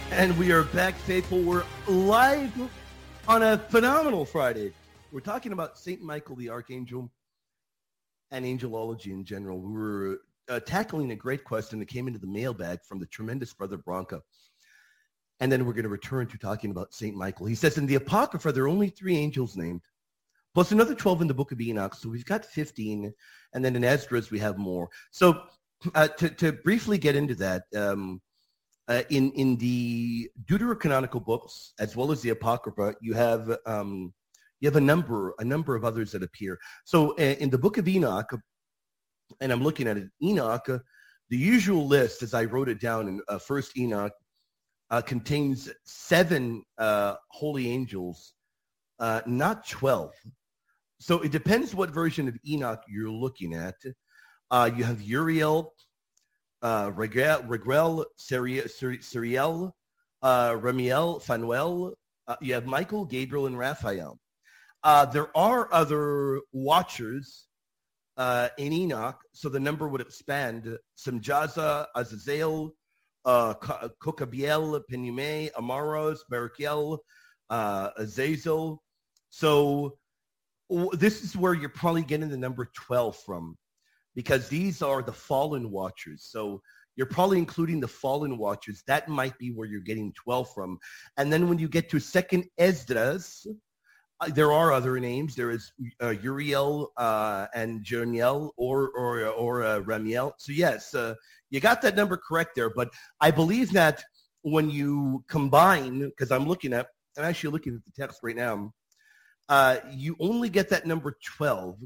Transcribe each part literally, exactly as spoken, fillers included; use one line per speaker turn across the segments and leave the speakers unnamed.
And we are back, faithful. We're live on a phenomenal Friday. We're talking about Saint Michael the Archangel and angelology in general. We were uh, tackling a great question that came into the mailbag from the tremendous Brother Bronca. And then we're going to return to talking about Saint Michael. He says, in the Apocrypha, there are only three angels named, plus another twelve in the book of Enoch. So we've got fifteen. And then in Esdras, we have more. So uh, to, to briefly get into that, um, Uh, in in the deuterocanonical books as well as the Apocrypha, you have um, you have a number a number of others that appear. So uh, in the book of Enoch, and I'm looking at it, Enoch, uh, the usual list as I wrote it down in uh, First Enoch uh, contains seven uh, holy angels, uh, not twelve. So it depends what version of Enoch you're looking at. Uh, you have Uriel, Uh, Regrel, Regrel, Suriel, uh, Remiel, Fanuel. Uh, you have Michael, Gabriel, and Raphael. Uh, there are other watchers uh, in Enoch, so the number would expand. Simjaza, Azazel, uh, Kokabiel, Penume, Amaros, Barakiel, uh, Azazel. So w- this is where you're probably getting the number twelve from, because these are the fallen watchers. So you're probably including the fallen watchers. That might be where you're getting twelve from. And then when you get to Second Esdras, uh, there are other names. There is uh, Uriel uh, and Jerniel or or or uh, Ramiel. So yes, uh, you got that number correct there. But I believe that when you combine, because I'm looking at, I'm actually looking at the text right now, uh, you only get that number twelve.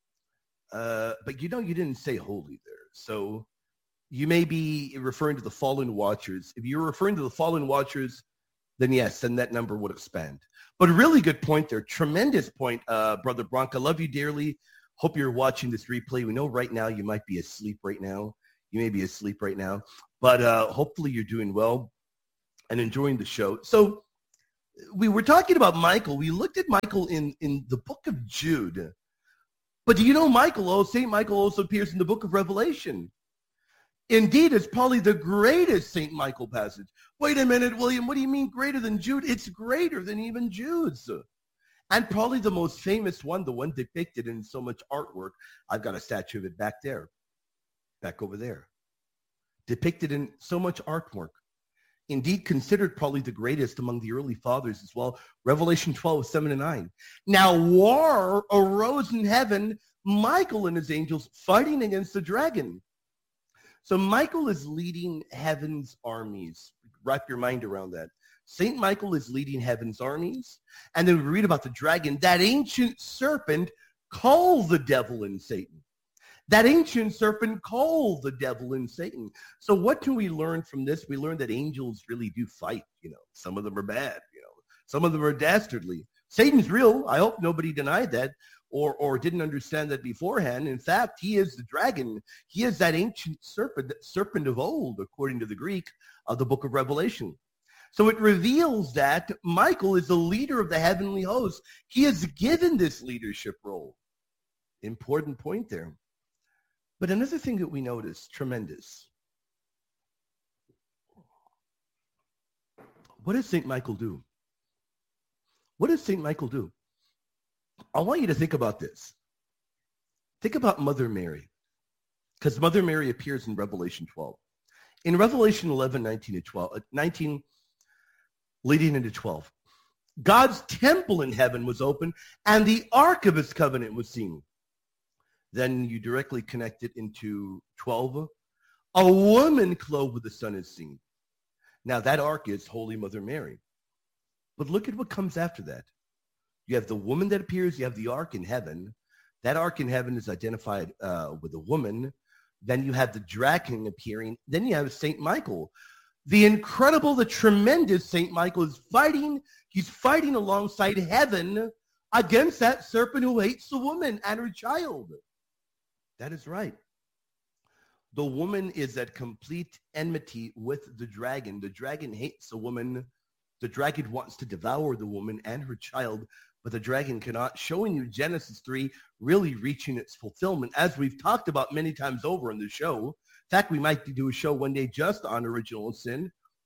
Uh, but you know, you didn't say holy there. So you may be referring to the fallen watchers. If you're referring to the fallen watchers, then yes, then that number would expand. But a really good point there. Tremendous point, uh, Brother Bronca. Love you dearly. Hope you're watching this replay. We know right now you might be asleep right now. You may be asleep right now. But uh, hopefully you're doing well and enjoying the show. So we were talking about Michael. We looked at Michael in, in the book of Jude. But do you know Michael, oh, Saint Michael also appears in the book of Revelation. Indeed, it's probably the greatest Saint Michael passage. Wait a minute, William, what do you mean greater than Jude? It's greater than even Jude's. And probably the most famous one, the one depicted in so much artwork. I've got a statue of it back there, back over there. Depicted in so much artwork. Indeed, considered probably the greatest among the early fathers as well. Revelation twelve, seven and nine. Now war arose in heaven, Michael and his angels fighting against the dragon. So Michael is leading heaven's armies. Wrap your mind around that. Saint Michael is leading heaven's armies. And then we read about the dragon, that ancient serpent called the devil and Satan. That ancient serpent called the devil and Satan. So what can we learn from this? We learn that angels really do fight. You know, some of them are bad. You know, some of them are dastardly. Satan's real. I hope nobody denied that or or didn't understand that beforehand. In fact, he is the dragon. He is that ancient serpent, that serpent of old, according to the Greek of the book of Revelation. So it reveals that Michael is the leader of the heavenly host. He is given this leadership role. Important point there. But another thing that we notice, tremendous. What does Saint Michael do? What does Saint Michael do? I want you to think about this. Think about Mother Mary, because Mother Mary appears in Revelation twelve. In Revelation eleven, nineteen to twelve, nineteen leading into twelve, God's temple in heaven was open and the ark of his covenant was seen. Then you directly connect it into twelve. A woman clothed with the sun is seen. Now that ark is Holy Mother Mary. But look at what comes after that. You have the woman that appears. You have the ark in heaven. That ark in heaven is identified uh, with a woman. Then you have the dragon appearing. Then you have Saint Michael. The incredible, the tremendous Saint Michael is fighting. He's fighting alongside heaven against that serpent who hates the woman and her child. That is right. The woman is at complete enmity with the dragon. The dragon hates the woman. The dragon wants to devour the woman and her child, but the dragon cannot, showing you Genesis three really reaching its fulfillment, as we've talked about many times over in the show. In fact, we might do a show one day just on original sin,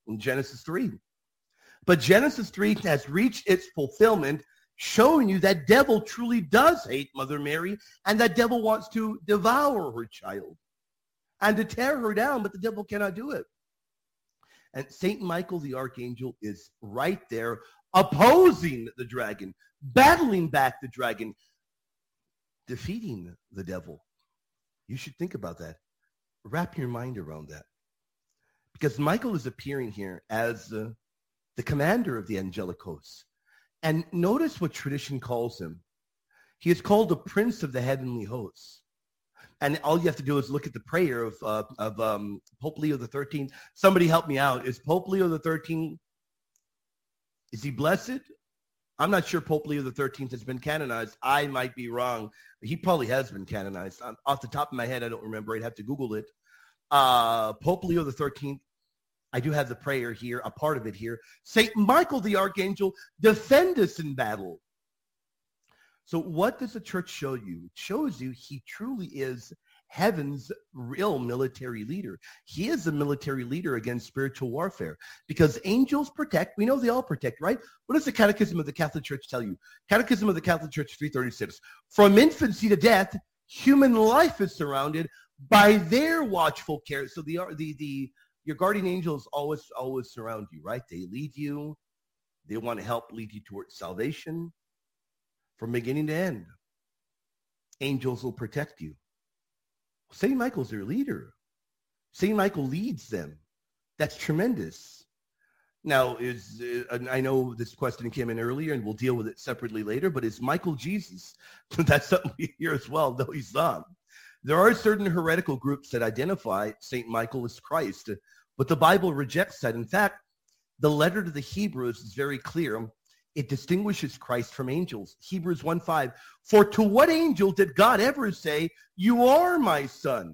in Genesis three. But Genesis three has reached its fulfillment, showing you that devil truly does hate Mother Mary, and that devil wants to devour her child and to tear her down, but the devil cannot do it. And Saint Michael the Archangel is right there opposing the dragon, battling back the dragon, defeating the devil. You should think about that. Wrap your mind around that. Because Michael is appearing here as uh, the commander of the angelic hosts. And notice what tradition calls him. He is called the Prince of the Heavenly Hosts. And all you have to do is look at the prayer of, uh, of um, Pope Leo the thirteenth. Somebody help me out. Is Pope Leo the thirteenth, is he blessed? I'm not sure Pope Leo the thirteenth has been canonized. I might be wrong. He probably has been canonized. Um, off the top of my head, I don't remember. I'd have to Google it. Uh, Pope Leo the thirteenth. I do have the prayer here, a part of it here. Saint Michael the Archangel, defend us in battle. So what does the church show you? It shows you he truly is heaven's real military leader. He is the military leader against spiritual warfare because angels protect. We know they all protect, right? What does the Catechism of the Catholic Church tell you? Catechism of the Catholic Church three thirty-six. From infancy to death, human life is surrounded by their watchful care. So the, the, the, your guardian angels always, always surround you, right? They lead you. They want to help lead you towards salvation. From beginning to end, angels will protect you. Saint Michael's their leader. Saint Michael leads them. That's tremendous. Now, is uh, I know this question came in earlier, and we'll deal with it separately later, but is Michael Jesus? That's something we hear as well. No, he's not. There are certain heretical groups that identify Saint Michael as Christ, but the Bible rejects that. In fact, the letter to the Hebrews is very clear. It distinguishes Christ from angels. Hebrews one five, for to what angel did God ever say, you are my son?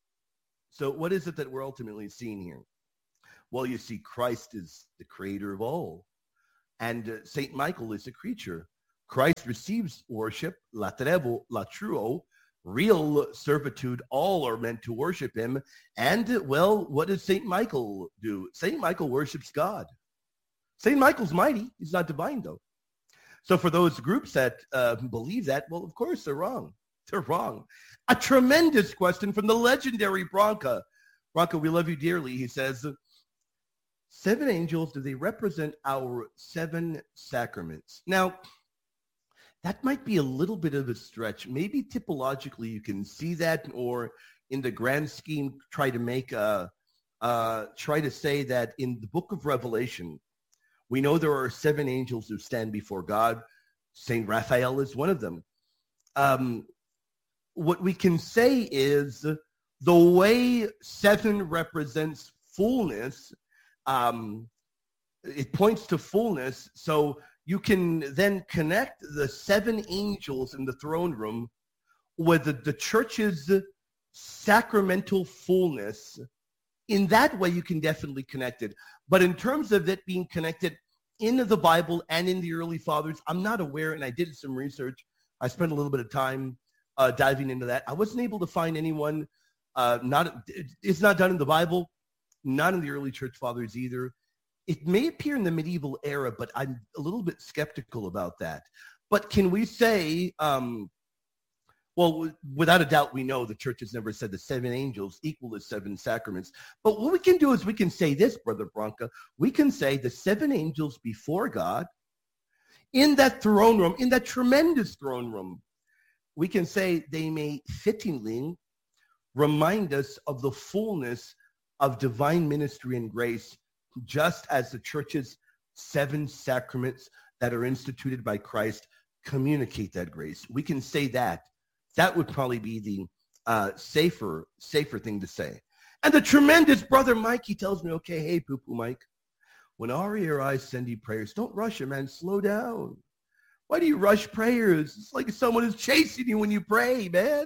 So what is it that we're ultimately seeing here? Well, you see, Christ is the creator of all. And uh, Saint Michael is a creature. Christ receives worship, latrevo, latruo, real servitude. All are meant to worship him. And, uh, well, what does Saint Michael do? Saint Michael worships God. Saint Michael's mighty. He's not divine, though. So for those groups that uh, believe that, well, of course, they're wrong. They're wrong. A tremendous question from the legendary Branca. Branca, we love you dearly. He says, seven angels, do they represent our seven sacraments? Now, that might be a little bit of a stretch. Maybe typologically you can see that, or in the grand scheme, try to make a, uh, try to say that in the book of Revelation, we know there are seven angels who stand before God. Saint Raphael is one of them. Um, what we can say is the way seven represents fullness, um, it points to fullness. So you can then connect the seven angels in the throne room with the, the church's sacramental fullness. In that way, you can definitely connect it. But in terms of it being connected in the Bible and in the early fathers, I'm not aware, and I did some research. I spent a little bit of time uh, diving into that. I wasn't able to find anyone, uh, not it's not done in the Bible, not in the early church fathers either. It may appear in the medieval era, but I'm a little bit skeptical about that. But can we say, um, well, without a doubt, we know the church has never said the seven angels equal the seven sacraments. But what we can do is we can say this, Brother Branca. We can say the seven angels before God, in that throne room, in that tremendous throne room, we can say they may fittingly remind us of the fullness of divine ministry and grace, just as the church's seven sacraments that are instituted by Christ communicate that grace. We can say that. That would probably be the uh, safer, safer thing to say. And the tremendous Brother Mike, he tells me, okay, hey, poo-poo Mike, when Ari or I send you prayers, don't rush it, man. Slow down. Why do you rush prayers? It's like someone is chasing you when you pray, man.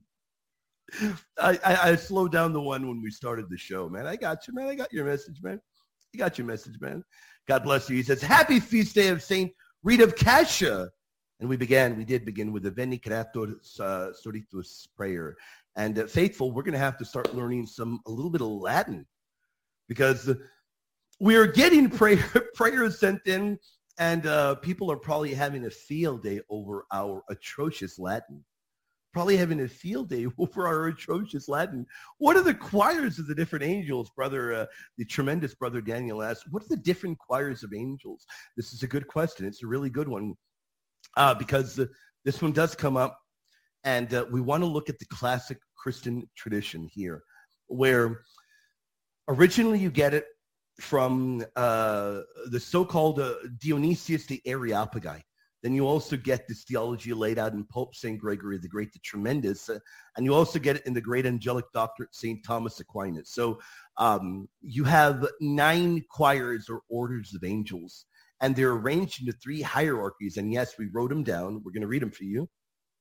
I, I, I slowed down the one when we started the show, man. I got you, man. I got your message, man. You got your message, man. God bless you. He says, happy feast day of Saint Rita of Cascia. And we began, we did begin with the Veni Creator uh, Spiritus prayer. And uh, faithful, we're going to have to start learning some, a little bit of Latin, because we are getting prayer, prayers sent in, and uh, people are probably having a field day over our atrocious Latin. Probably having a field day over our atrocious Latin. What are the choirs of the different angels, brother? Uh, the tremendous brother Daniel asked, what are the different choirs of angels? This is a good question. It's a really good one uh, because uh, this one does come up, and uh, we want to look at the classic Christian tradition here, where originally you get it from uh, the so-called uh, Dionysius the Areopagi. Then you also get this theology laid out in Pope Saint Gregory the Great, the Tremendous, uh, and you also get it in the great angelic doctorate Saint Thomas Aquinas. So um, you have nine choirs or orders of angels, and they're arranged into three hierarchies. And yes, we wrote them down. We're going to read them for you.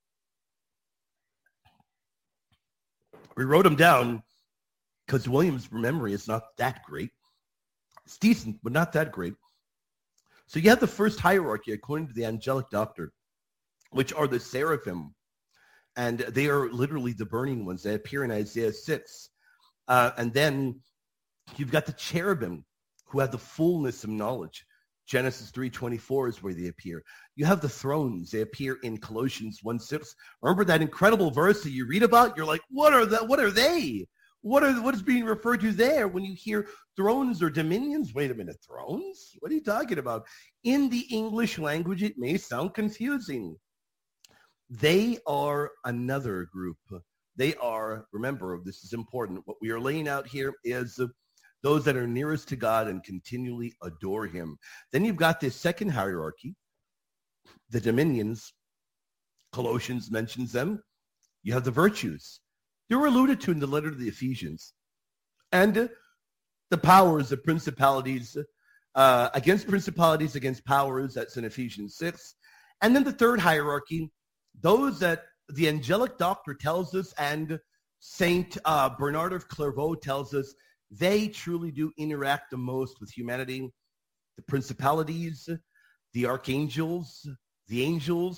We wrote them down because William's memory is not that great. It's decent, but not that great. So you have the first hierarchy according to the angelic doctor, which are the seraphim. And they are literally the burning ones. They appear in Isaiah six. Uh, and then you've got the cherubim who have the fullness of knowledge. Genesis three twenty-four is where they appear. You have the thrones. They appear in Colossians one six. Remember that incredible verse that you read about? You're like, what are the, what are they? What are what is being referred to there when you hear thrones or dominions? Wait a minute, thrones? What are you talking about? In the English language, it may sound confusing. They are another group. They are, remember, this is important. What we are laying out here is those that are nearest to God and continually adore him. Then you've got this second hierarchy, the dominions. Colossians mentions them. You have the virtues. They were alluded to in the letter to the Ephesians. And uh, the powers, the principalities, uh, against principalities, against powers, that's in Ephesians six. And then the third hierarchy, those that the angelic doctor tells us and Saint uh, Bernard of Clairvaux tells us they truly do interact the most with humanity. The principalities, the archangels, the angels,